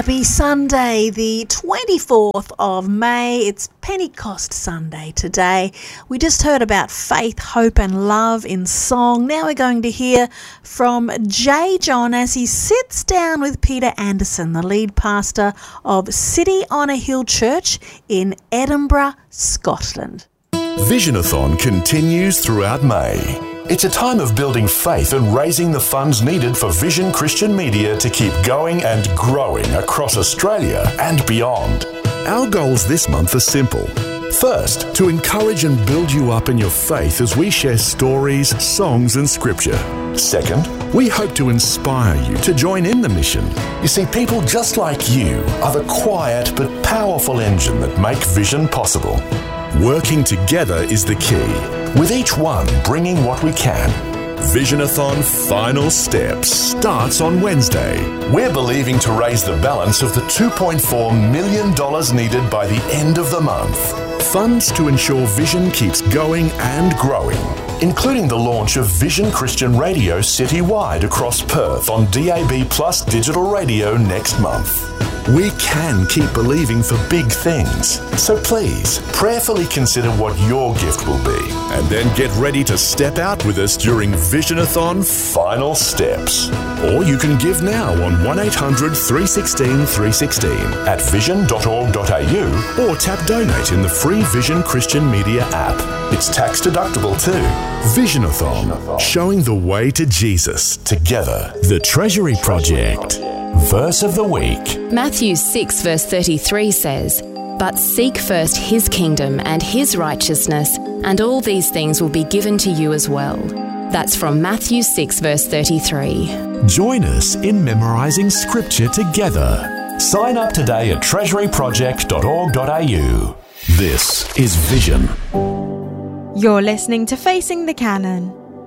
Happy Sunday, the 24th of May. It's Pentecost Sunday today. We just heard about faith, hope and love in song. Now we're going to hear from J. John as he sits down with Peter Anderson, the lead pastor of City on a Hill Church in Edinburgh, Scotland. Visionathon continues throughout May. It's a time of building faith and raising the funds needed for Vision Christian Media to keep going and growing across Australia and beyond. Our goals this month are simple. First, to encourage and build you up in your faith as we share stories, songs and scripture. Second, we hope to inspire you to join in the mission. You see, people just like you are the quiet but powerful engine that make Vision possible. Working together is the key, with each one bringing what we can. Visionathon Final Steps starts on Wednesday. We're believing to raise the balance of the $2.4 million needed by the end of the month. Funds to ensure Vision keeps going and growing, including the launch of Vision Christian Radio citywide across Perth on DAB Plus digital radio next month. We can keep believing for big things. So please, prayerfully consider what your gift will be, and then get ready to step out with us during Visionathon Final Steps. Or you can give now on 1-800-316-316 at vision.org.au or tap donate in the free Vision Christian Media app. It's tax deductible too. Visionathon, showing the way to Jesus together. The Treasury Project. Verse of the week. Matthew 6 verse 33 says, "But seek first his kingdom and his righteousness, and all these things will be given to you as well." That's from Matthew 6 verse 33. Join us in memorising scripture together. Sign up today at treasuryproject.org.au. This is Vision. You're listening to Facing the Canon.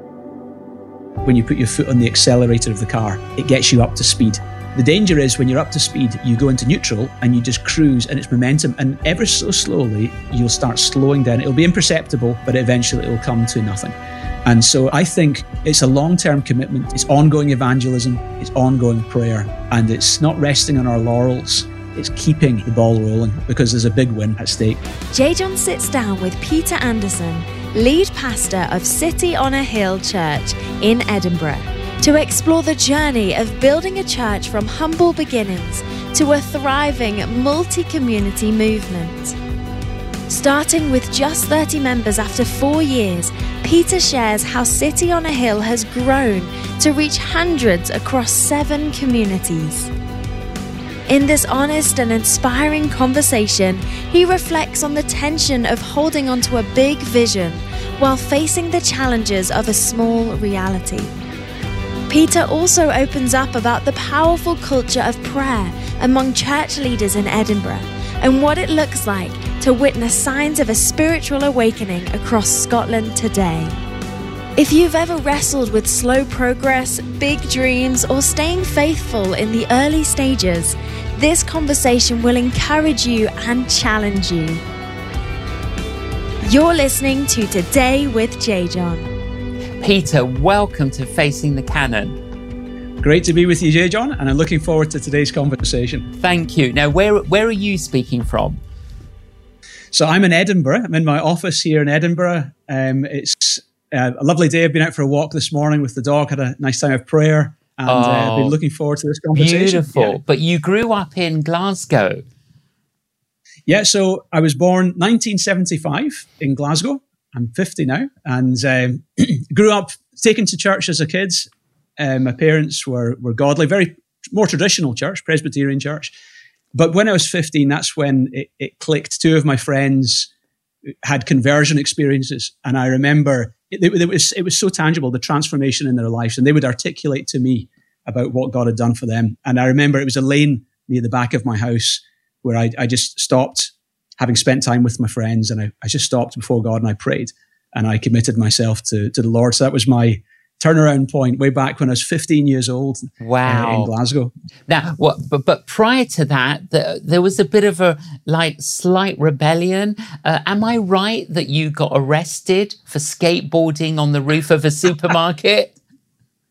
When you put your foot on the accelerator of the car, it gets you up to speed. The danger is when you're up to speed, you go into neutral and you just cruise and it's momentum, and ever so slowly you'll start slowing down. It'll be imperceptible, but eventually it'll come to nothing. And so I think it's a long-term commitment. It's ongoing evangelism, it's ongoing prayer, and it's not resting on our laurels. It's keeping the ball rolling because there's a big win at stake. J. John sits down with Peter Anderson, lead pastor of City on a Hill Church in Edinburgh, to explore the journey of building a church from humble beginnings to a thriving multi-community movement. Starting with just 30 members after 4 years, Peter shares how City on a Hill has grown to reach hundreds across 7 communities. In this honest and inspiring conversation, he reflects on the tension of holding onto a big vision while facing the challenges of a small reality. Peter also opens up about the powerful culture of prayer among church leaders in Edinburgh and what it looks like to witness signs of a spiritual awakening across Scotland today. If you've ever wrestled with slow progress, big dreams, or staying faithful in the early stages, this conversation will encourage you and challenge you. You're listening to Today with J. John. Peter, welcome to Facing the Canon. Great to be with you, J. John, and I'm looking forward to today's conversation. Thank you. Now, where are you speaking from? So I'm in Edinburgh. I'm in my office here in Edinburgh. It's a lovely day. I've been out for a walk this morning with the dog, had a nice time of prayer, and I've been looking forward to this conversation. Beautiful. Yeah. But you grew up in Glasgow. Yeah, so I was born 1975 in Glasgow. I'm 50 now, and grew up taken to church as a kid. My parents were godly, very more traditional church, Presbyterian church. But when I was 15, that's when it clicked. 2 of my friends had conversion experiences, and I remember it was so tangible, the transformation in their lives, and they would articulate to me about what God had done for them. And I remember it was a lane near the back of my house where I just stopped, having spent time with my friends, and I just stopped before God and I prayed, and I committed myself to the Lord. So that was my turnaround point way back when I was 15 years old. Wow. In Glasgow. Now, but prior to that, there was a bit of a slight rebellion. Am I right that you got arrested for skateboarding on the roof of a supermarket?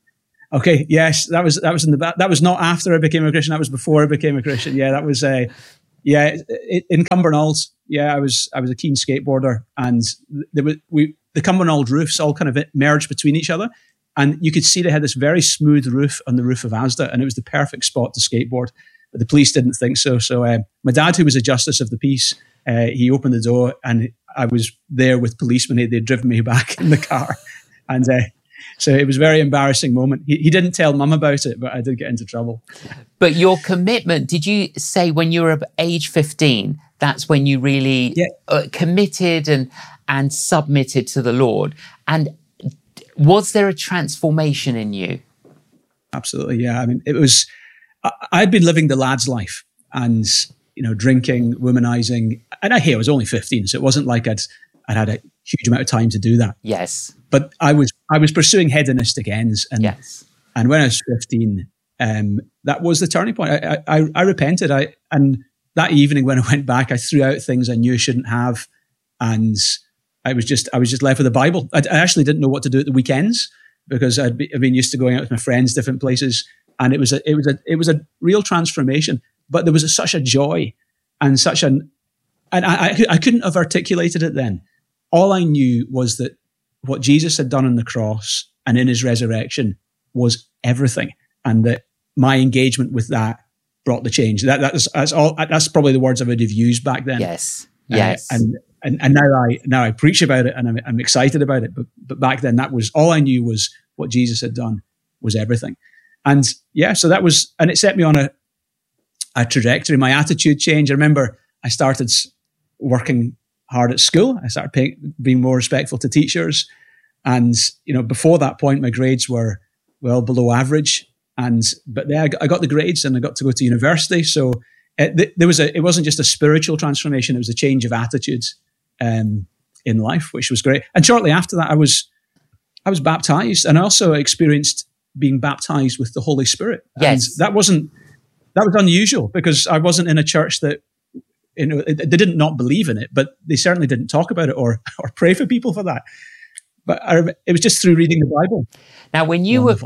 Okay, yes, that was in the back. That was not after I became a Christian. That was before I became a Christian. Yeah, that was in Cumbernauld. Yeah, I was a keen skateboarder, and the Cumbernauld roofs all kind of merged between each other, and you could see they had this very smooth roof on the roof of Asda, and it was the perfect spot to skateboard. But the police didn't think so. So my dad, who was a justice of the peace, he opened the door, and I was there with policemen. They'd driven me back in the car, and. So it was a very embarrassing moment. He didn't tell Mum about it, but I did get into trouble. But your commitment, did you say when you were age 15, that's when you really committed and submitted to the Lord? And was there a transformation in you? Absolutely, yeah. I mean, I'd been living the lad's life and, drinking, womanizing. And I was only 15, so it wasn't like I'd had a huge amount of time to do that. Yes. But I was pursuing hedonistic ends. And, yes. And when I was 15, that was the turning point. I repented. And that evening when I went back, I threw out things I knew I shouldn't have. And I was just left with the Bible. I actually didn't know what to do at the weekends because I'd been used to going out with my friends, different places. And it was a real transformation. But there was such a joy and I couldn't have articulated it then. All I knew was that what Jesus had done on the cross and in his resurrection was everything. And that my engagement with that brought the change. That's probably the words I would have used back then. Yes. Yes. And now I preach about it and I'm excited about it. But back then that was all I knew was what Jesus had done was everything. And so that was, and it set me on a trajectory. My attitude changed. I remember I started working hard at school. I started being more respectful to teachers. And, before that point, my grades were well below average. But then I got the grades and I got to go to university. So it wasn't just a spiritual transformation. It was a change of attitudes in life, which was great. And shortly after that, I was baptized, and I also experienced being baptized with the Holy Spirit. Yes. And that was unusual because I wasn't in a church that, they didn't not believe in it, but they certainly didn't talk about it or pray for people for that. But it was just through reading the Bible. Now, when you were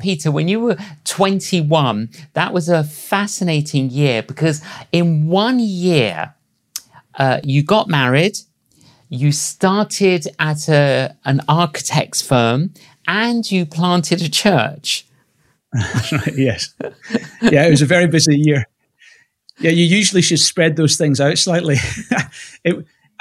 21, that was a fascinating year because in 1 year, you got married, you started at an architect's firm, and you planted a church. Yes. Yeah, it was a very busy year. Yeah, you usually should spread those things out slightly. So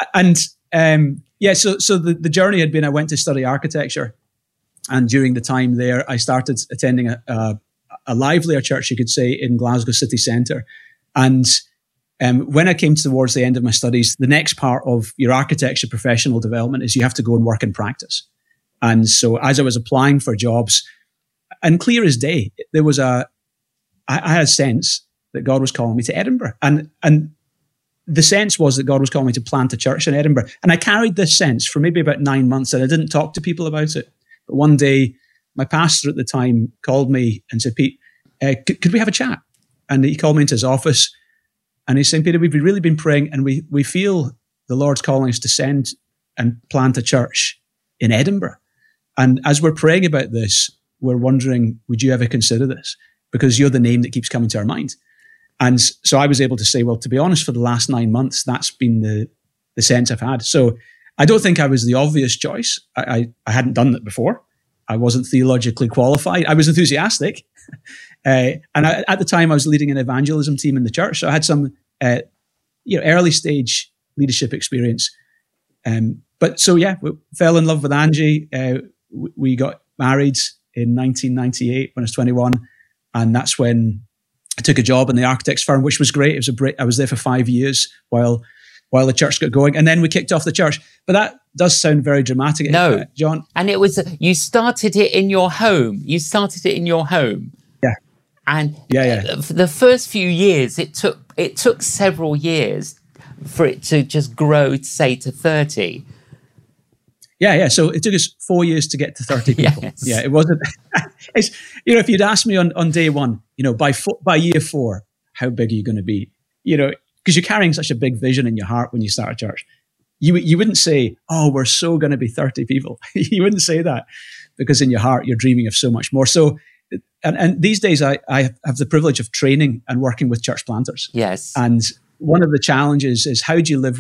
the journey had been, I went to study architecture. And during the time there, I started attending a livelier church, you could say, in Glasgow city centre. And when I came towards the end of my studies, the next part of your architecture professional development is you have to go and work in practice. And so as I was applying for jobs, and clear as day, I had a sense that God was calling me to Edinburgh. And the sense was that God was calling me to plant a church in Edinburgh. And I carried this sense for maybe about 9 months, and I didn't talk to people about it. But one day, my pastor at the time called me and said, Pete, could we have a chat? And he called me into his office, and he said, Peter, we've really been praying, and we feel the Lord's calling us to send and plant a church in Edinburgh. And as we're praying about this, we're wondering, would you ever consider this? Because you're the name that keeps coming to our mind. And so I was able to say, well, to be honest, for the last 9 months, that's been the sense I've had. So I don't think I was the obvious choice. I hadn't done that before. I wasn't theologically qualified. I was enthusiastic. At the time, I was leading an evangelism team in the church. So I had some early stage leadership experience. We fell in love with Angie. We got married in 1998 when I was 21. And that's when I took a job in the architect's firm, which was great. I was there for 5 years while the church got going. And then we kicked off the church. But that does sound very dramatic. No, John. And it was, you started it in your home. Yeah. And for the first few years, it took several years for it to just grow, say, to 30. Yeah. So it took us 4 years to get to 30 people. Yes. Yeah, it wasn't. If you'd asked me on day one, by year 4, how big are you going to be? Because you're carrying such a big vision in your heart when you start a church. You wouldn't say, oh, we're so going to be 30 people. You wouldn't say that because in your heart, you're dreaming of so much more. So and these days I have the privilege of training and working with church planters. Yes. And one of the challenges is, how do you live